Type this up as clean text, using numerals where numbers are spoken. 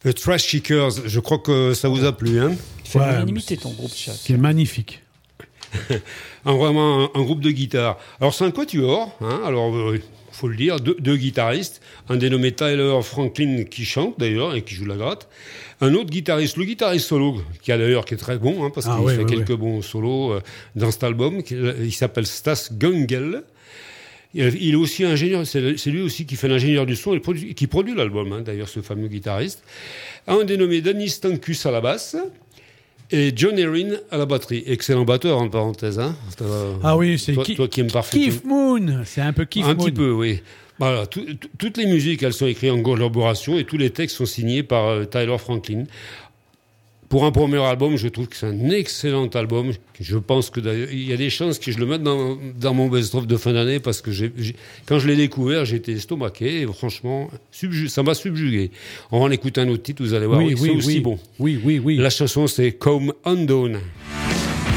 The Trash Kickers, je crois que ça vous a plu, hein? C'est l'unanimité ton groupe, Chuck. C'est magnifique. Vraiment un groupe de guitare. Alors c'est un quatuor, hein, alors faut le dire, deux guitaristes, un dénommé Tyler Franklin qui chante d'ailleurs et qui joue la gratte, un autre guitariste, le guitariste solo, qui est très bon, hein, parce qu'il fait quelques bons solos dans cet album, il s'appelle Stas Gungel. Il est aussi ingénieur, c'est lui aussi qui fait l'ingénieur du son et qui produit l'album, hein, d'ailleurs, ce fameux guitariste. Un dénommé Danny Stankus à la basse et John Erin à la batterie. Excellent batteur, en parenthèse. Hein. C'est toi qui aimes parfaitement. Keith Moon, c'est un peu Keith Moon. Un petit peu, oui. Voilà, toutes les musiques, elles sont écrites en collaboration et tous les textes sont signés par Tyler Franklin. Pour un premier album, je trouve que c'est un excellent album. Je pense qu'il y a des chances que je le mette dans mon best-of de fin d'année parce que quand je l'ai découvert, j'ai été estomaqué et franchement, ça m'a subjugué. On va en écouter un autre titre, vous allez voir, c'est aussi bon. Oui. La chanson, c'est Come Undone.